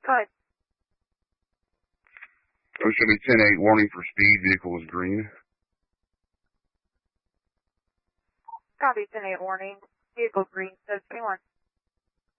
Go ahead. Chevy 10-8, warning for speed, vehicle is green. Copy, 10-8, warning, vehicle green, 721.